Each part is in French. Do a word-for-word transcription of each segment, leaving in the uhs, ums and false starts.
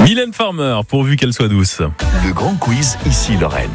Mylène Farmer, pourvu qu'elle soit douce. Le grand quiz, ici Lorraine.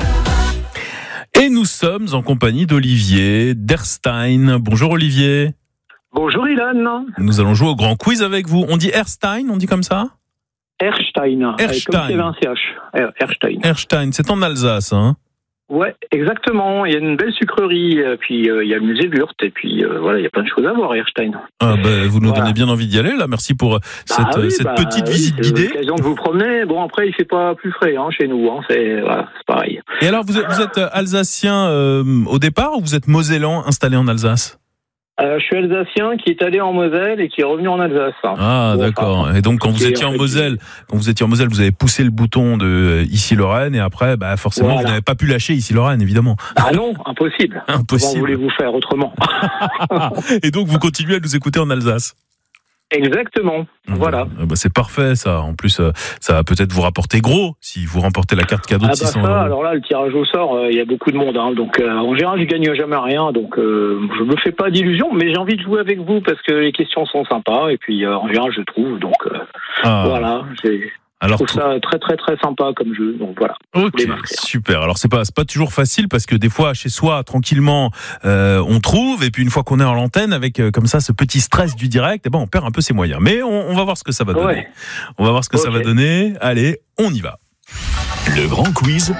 Et nous sommes en compagnie d'Olivier Derstein. Bonjour Olivier. Bonjour Ilan. Nous allons jouer au grand quiz avec vous. On dit Erstein, on dit comme ça ? Erstein. Erstein. Comme c'est un C H. Erstein. Erstein, c'est en Alsace, hein ? Ouais, exactement. Il y a une belle sucrerie, puis euh, il y a le musée Wurt, et puis euh, voilà, il y a plein de choses à voir, Erstein. Ah bah, vous nous voilà. donnez bien envie d'y aller, là. Merci pour cette, bah oui, cette bah, petite oui, visite c'est guidée. C'est l'occasion de vous promener. Bon, après, il fait pas plus frais hein, chez nous. Hein. C'est, voilà, c'est pareil. Et alors, vous êtes, vous êtes alsacien euh, au départ ou vous êtes mosellan installé en Alsace ? Euh, je suis alsacien qui est allé en Moselle et qui est revenu en Alsace. Ah, bon, d'accord. Enfin, et donc, quand vous étiez en fait, Moselle, quand vous étiez en Moselle, vous avez poussé le bouton de euh, Ici Lorraine et après, bah, forcément, voilà. vous n'avez pas pu lâcher Ici Lorraine, évidemment. Ah non, impossible. Impossible. Comment voulez-vous faire autrement? Et donc, vous continuez à nous écouter en Alsace. Exactement. Voilà. Bah, bah, c'est parfait, ça. En plus, euh, ça va peut-être vous rapporter gros si vous remportez la carte cadeau de Ah bah six cents ça, euros. alors là, le tirage au sort, il euh, y a beaucoup de monde. Hein, donc, euh, en général, je gagne jamais rien. Donc, euh, je me fais pas d'illusions, mais j'ai envie de jouer avec vous parce que les questions sont sympas. Et puis, euh, en général, je trouve. Donc, euh, Ah. voilà. J'ai... Alors, je trouve ça très très très sympa comme jeu, donc voilà. Ok, super. Alors c'est pas c'est pas toujours facile parce que des fois chez soi tranquillement euh, on trouve et puis une fois qu'on est en l'antenne avec euh, comme ça ce petit stress du direct, eh ben on perd un peu ses moyens. Mais on, on va voir ce que ça va donner. Ouais. On va voir ce que okay. ça va donner. Allez, on y va. Le grand quiz.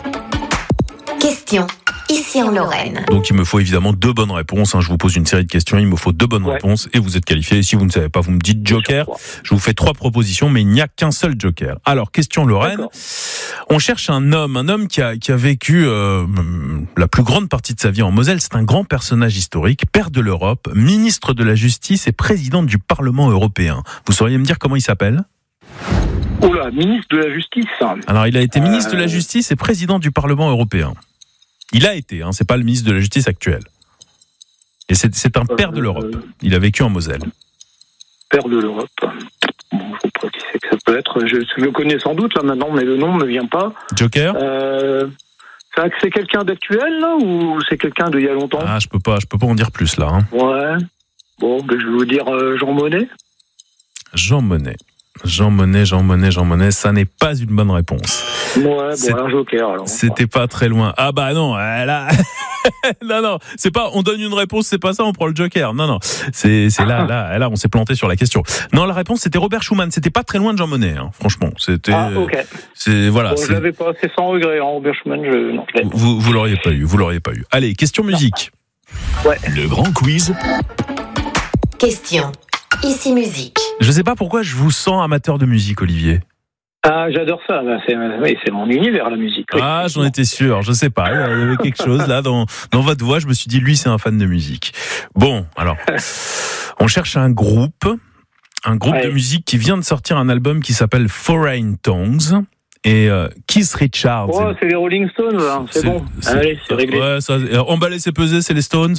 Question. Ici en Lorraine. Donc il me faut évidemment deux bonnes réponses. Hein. Je vous pose une série de questions, il me faut deux bonnes ouais. réponses et vous êtes qualifié. Et si vous ne savez pas, vous me dites joker. Je vous fais trois propositions, mais il n'y a qu'un seul joker. Alors question Lorraine. D'accord. On cherche un homme, un homme qui a qui a vécu euh, la plus grande partie de sa vie en Moselle. C'est un grand personnage historique, père de l'Europe, ministre de la Justice et président du Parlement européen. Vous sauriez me dire comment il s'appelle ? Oula, ministre de la Justice. Alors il a été ministre euh... de la Justice et président du Parlement européen. Il a été, hein, c'est pas le ministre de la Justice actuel. Et c'est, c'est un père de l'Europe. Il a vécu en Moselle. Père de l'Europe. Bon, je sais pas qui c'est que ça peut être. Je, je le connais sans doute là maintenant, mais le nom ne me vient pas. Joker. Euh, c'est quelqu'un d'actuel là ou c'est quelqu'un d'il y a longtemps ? Ah, je peux pas, je peux pas en dire plus là. Hein. Ouais. Bon, ben je vais vous dire euh, Jean Monnet. Jean Monnet. Jean Monnet, Jean Monnet, Jean Monnet, ça n'est pas une bonne réponse. Ouais, bon, c'est... un joker alors. C'était pas très loin. Ah bah non, là... non, non, c'est pas, on donne une réponse, c'est pas ça, on prend le joker. Non, non, c'est, c'est là, là, là, on s'est planté sur la question. Non, la réponse, c'était Robert Schuman. C'était pas très loin de Jean Monnet, hein, franchement. C'était, ah, ok. C'est, voilà. Bon, c'est... Je l'avais pas, c'est sans regret, hein, Robert Schuman, je, non, je vous, vous l'auriez pas eu, vous l'auriez pas eu. Allez, question musique. Ouais. Le grand quiz. Question. Ici musique. Je sais pas pourquoi je vous sens amateur de musique, Olivier. Ah, j'adore ça. C'est, oui, c'est mon univers, la musique. Oui. Ah, j'en étais sûr. Je sais pas. Il y avait quelque chose là dans, dans votre voix. Je me suis dit, lui, c'est un fan de musique. Bon, alors, on cherche un groupe, un groupe ouais. de musique qui vient de sortir un album qui s'appelle Foreign Tongues. Et euh, Keith Richards. Oh, c'est les Rolling Stones, hein. c'est, c'est bon. C'est, Allez, c'est réglé. Ouais, ça, emballer, c'est peser, c'est les Stones.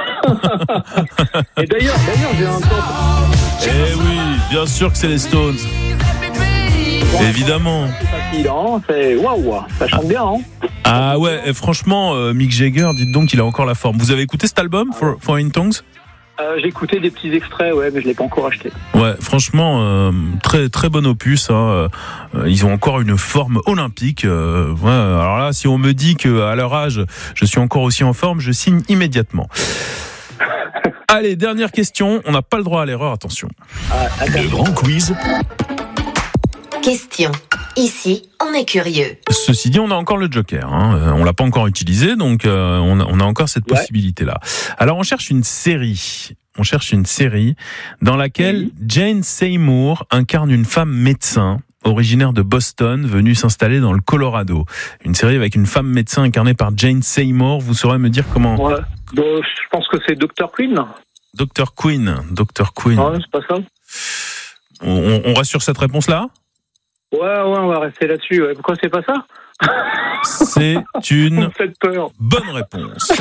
Et d'ailleurs, d'ailleurs, j'ai un top. Eh oui, bien sûr que c'est les Stones. Bon, évidemment. C'est facile, hein. C'est waouh, ça chante bien, hein. Ah ouais, et franchement, euh, Mick Jagger, dites donc, il a encore la forme. Vous avez écouté cet album, ah ouais. Foreign Tongues ? Euh, j'ai écouté des petits extraits, ouais, mais je l'ai pas encore acheté. Ouais, franchement, euh, très très bon opus. Hein. Euh, ils ont encore une forme olympique. Euh, ouais, alors là, si on me dit que à leur âge, je suis encore aussi en forme, je signe immédiatement. Allez, dernière question. On n'a pas le droit à l'erreur. Attention. Ah, le grand quiz. Question. Ici, on est curieux. Ceci dit, on a encore le joker. Hein. On l'a pas encore utilisé, donc euh, on, a, on a encore cette ouais. possibilité-là. Alors, on cherche une série. On cherche une série dans laquelle oui. Jane Seymour incarne une femme médecin originaire de Boston, venue s'installer dans le Colorado. Une série avec une femme médecin incarnée par Jane Seymour. Vous saurez me dire comment ? Ouais. Bon, je pense que c'est docteur Queen. docteur Queen. docteur Queen. Ah ouais, c'est pas ça. On, on reste sur cette réponse-là ? Ouais, ouais, on va rester là-dessus. Ouais. Pourquoi c'est pas ça ? C'est une Vous me faites peur. bonne réponse.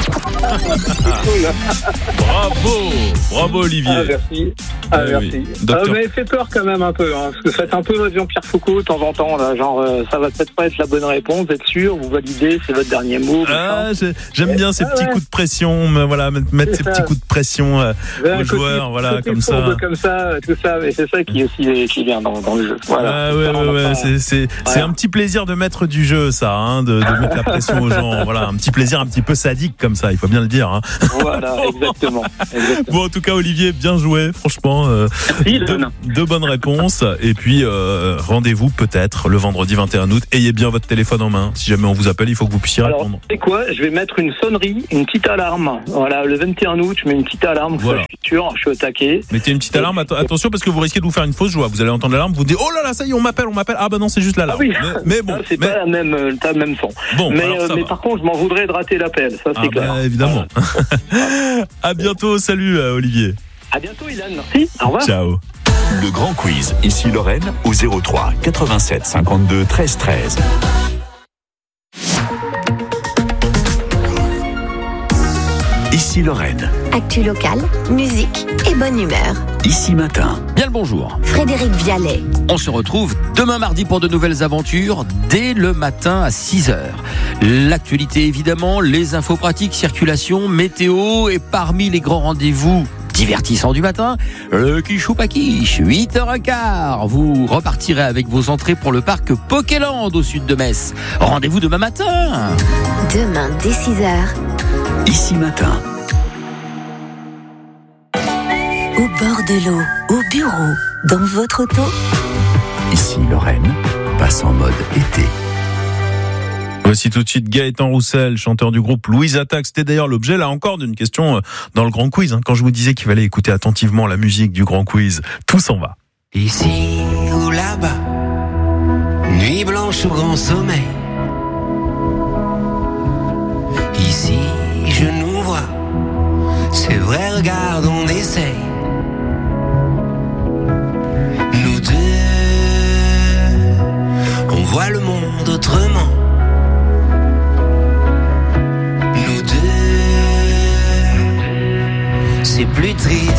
Bravo, bravo Olivier. Ah, merci. Ah, Eh merci. oui. Ah, Docteur- vous m'avez fait peur quand même un peu, hein, parce que faites un peu votre Jean-Pierre Foucault de temps en temps, là, genre, euh, ça va peut-être pas être la bonne réponse, vous êtes sûr, vous validez, c'est votre dernier mot. Ah, machin. j'ai- j'aime bien ces Ah, petits ouais. coups de pression, mais voilà, mettre mettre C'est ces ça. petits coups de pression euh, Vous avez un aux côté- joueurs, voilà, côté comme ça. fourbe comme ça, tout ça, mais c'est ça qui est aussi qui est bien dans, dans le jeu. Voilà. Ah ouais, Ça, on ouais, a ouais, pas- c'est, c'est, c'est Voilà. un petit plaisir de mettre du jeu, ça, hein, de, de mettre la pression aux gens. Voilà, un petit plaisir un petit peu sadique comme ça, il faut bien le dire. Hein. Voilà, exactement. exactement. Bon, en tout cas, Olivier, bien joué, franchement. Euh, Merci, deux, Ilan. deux bonnes réponses. Et puis, euh, rendez-vous peut-être le vendredi vingt et un août. Ayez bien votre téléphone en main. Si jamais on vous appelle, il faut que vous puissiez Alors, répondre. c'est quoi? Je vais mettre une sonnerie, une petite alarme. Voilà, le vingt et un août, je mets une petite alarme, comme Voilà. ça, je suis sûr, je suis au taquet. Mettez une petite alarme. Atten- Attention, parce que vous risquez de vous faire une fausse joie. Vous allez entendre l'alarme, vous dites, oh là là, ça y est, on m'appelle, on m'appelle. Ah bah non, c'est juste l'alarme. Ah oui. mais, mais bon, Ah, c'est mais, pas la même, euh, pas le même son. bon, mais alors euh, ça mais va. par contre, je m'en voudrais de rater l'appel, ça c'est Ah clair. bah, évidemment. À bientôt, salut euh, Olivier. À bientôt, Ilan. Merci. Au revoir. Ciao. Le grand quiz, ici Lorraine, au zéro trois quatre-vingt-sept cinquante-deux treize treize. Ici Lorraine, Actu locale, musique et bonne humeur. ici matin. Bien le bonjour. Frédéric Vialet. On se retrouve demain mardi pour de nouvelles aventures dès le matin à six heures. L'actualité évidemment, les infos pratiques, circulation, météo et parmi les grands rendez-vous divertissants du matin, le Quichou Paquiche, huit heures quinze. Vous repartirez avec vos entrées pour le parc Pokéland au sud de Metz. Rendez-vous demain matin. Demain dès six heures, Ici matin, au bord de l'eau, au bureau, dans votre auto. ici Lorraine, passe en mode été. Voici tout de suite Gaëtan Roussel, chanteur du groupe Louise Attaque. C'était d'ailleurs l'objet, là encore, d'une question euh, dans le grand quiz. Hein. Quand je vous disais qu'il fallait écouter attentivement la musique du grand quiz, tout s'en va. Ici ou là-bas, nuit blanche ou grand sommeil. Ici, je nous vois, c'est vrai, regarde, on essaye. Nous deux, on voit le monde autrement. Nous deux, c'est plus triste.